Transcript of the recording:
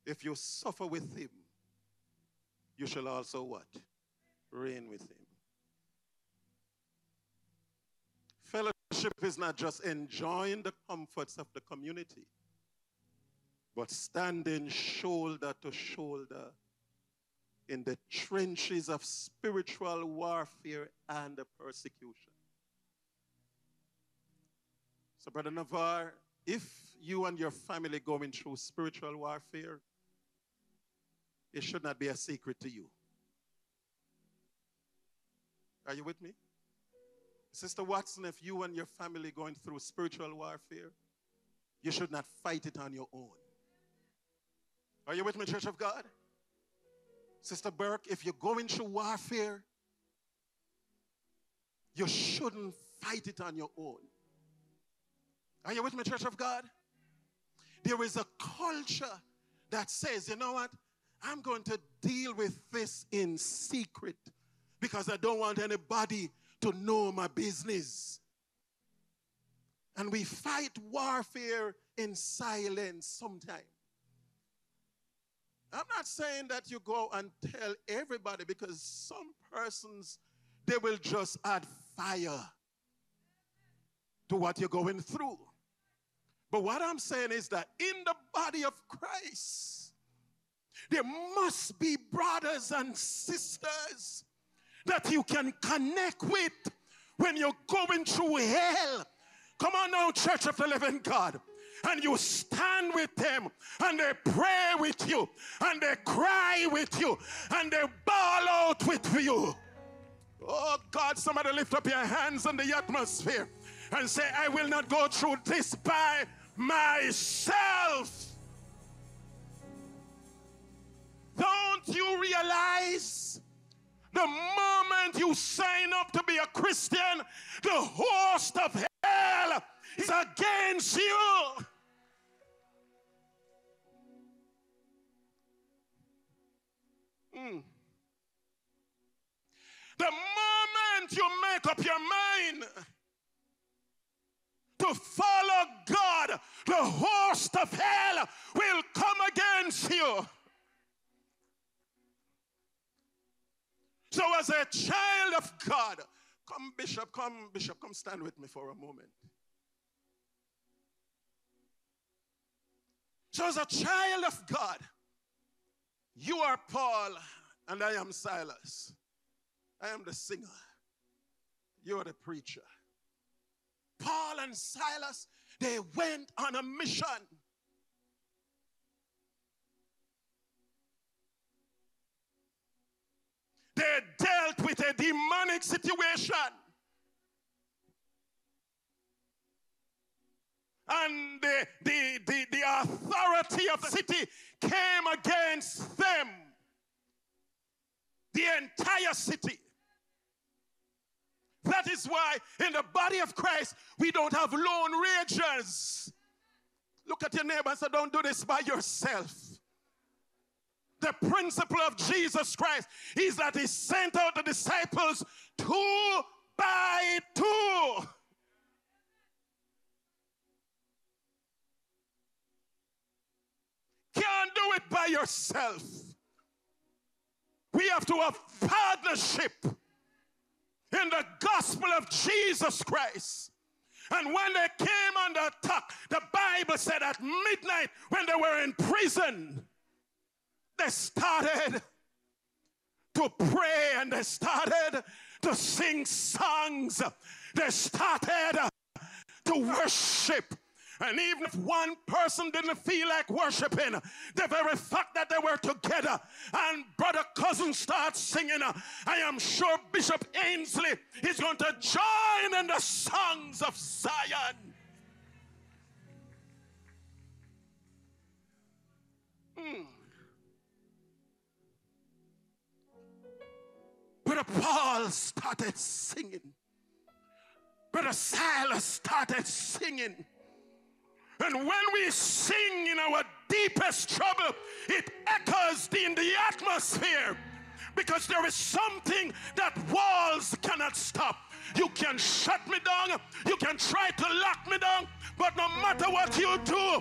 If you suffer with him, you shall also what? Reign with him. Fellowship is not just enjoying the comforts of the community, but standing shoulder to shoulder in the trenches of spiritual warfare and persecution. So, Brother Navarre, if you and your family going through spiritual warfare, it should not be a secret to you. Are you with me? Sister Watson, if you and your family going through spiritual warfare, you should not fight it on your own. Are you with me, Church of God? Sister Burke, if you're going through warfare, you shouldn't fight it on your own. Are you with me, Church of God? There is a culture that says, you know what? I'm going to deal with this in secret because I don't want anybody to know my business. And we fight warfare in silence sometimes. I'm not saying that you go and tell everybody, because some persons, they will just add fire to what you're going through. But what I'm saying is that in the body of Christ, there must be brothers and sisters that you can connect with when you're going through hell. Come on now, Church of the Living God. And you stand with them, and they pray with you, and they cry with you, and they bawl out with you. Oh God, somebody lift up your hands in the atmosphere and say, I will not go through this by myself. Don't you realize the moment you sign up to be a Christian, the host of hell is against you? The moment you make up your mind to follow God, the host of hell will come against you. So as a child of God, come Bishop, come stand with me for a moment. So as a child of God, you are Paul and I am Silas. I am the singer. You are the preacher. Paul and Silas, they went on a mission. They dealt with a demonic situation. And the authority of the city came against them. The entire city. That is why in the body of Christ, we don't have lone rangers. Look at your neighbor and say, don't do this by yourself. The principle of Jesus Christ is that he sent out the disciples 2 by 2. Can't do it by yourself. We have to have partnership in the gospel of Jesus Christ. And when they came under attack, the Bible said at midnight when they were in prison, they started to pray and they started to sing songs. They started to worship. And even if one person didn't feel like worshiping, the very fact that they were together and Brother Cousin starts singing, I am sure Bishop Ainsley is going to join in the songs of Zion. Brother Paul started singing. Brother Silas started singing. And when we sing in our deepest trouble, it echoes in the atmosphere, because there is something that walls cannot stop. You can shut me down, you can try to lock me down, but no matter what you do,